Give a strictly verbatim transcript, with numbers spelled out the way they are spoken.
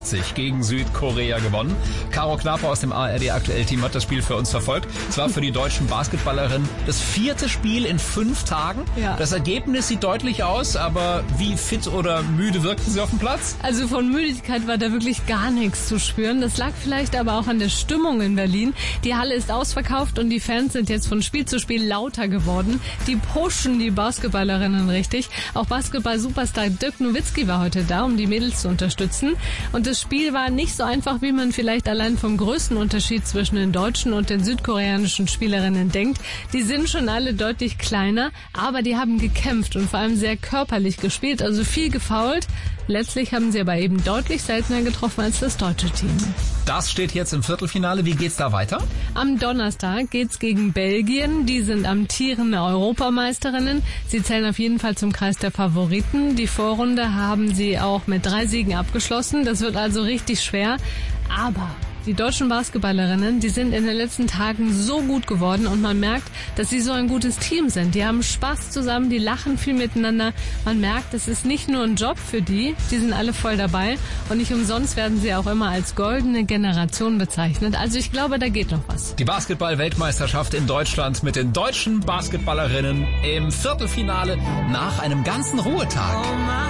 gegen Südkorea gewonnen. Caro Knape aus dem A R D Aktuell-Team hat das Spiel für uns verfolgt. Es war für die deutschen Basketballerinnen das vierte Spiel in fünf Tagen. Ja. Das Ergebnis sieht deutlich aus, aber wie fit oder müde wirkten sie auf dem Platz? Also von Müdigkeit war da wirklich gar nichts zu spüren. Das lag vielleicht aber auch an der Stimmung in Berlin. Die Halle ist ausverkauft und die Fans sind jetzt von Spiel zu Spiel lauter geworden. Die pushen die Basketballerinnen richtig. Auch Basketball-Superstar Dirk Nowitzki war heute da, um die Mädels zu unterstützen. Und das Spiel war nicht so einfach, wie man vielleicht allein vom größten Unterschied zwischen den deutschen und den südkoreanischen Spielerinnen denkt. Die sind schon alle deutlich kleiner, aber die haben gekämpft und vor allem sehr körperlich gespielt, also viel gefoult. Letztlich haben sie aber eben deutlich seltener getroffen als das deutsche Team. Das steht jetzt im Viertelfinale. Wie geht's da weiter? Am Donnerstag geht's gegen Belgien. Die sind amtierende Europameisterinnen. Sie zählen auf jeden Fall zum Kreis der Favoriten. Die Vorrunde haben sie auch mit drei Siegen abgeschlossen. Das wird also richtig schwer. Aber die deutschen Basketballerinnen, die sind in den letzten Tagen so gut geworden und man merkt, dass sie so ein gutes Team sind. Die haben Spaß zusammen, die lachen viel miteinander. Man merkt, es ist nicht nur ein Job für die, die sind alle voll dabei und nicht umsonst werden sie auch immer als goldene Generation bezeichnet. Also ich glaube, da geht noch was. Die Basketball-Weltmeisterschaft in Deutschland mit den deutschen Basketballerinnen im Viertelfinale nach einem ganzen Ruhetag.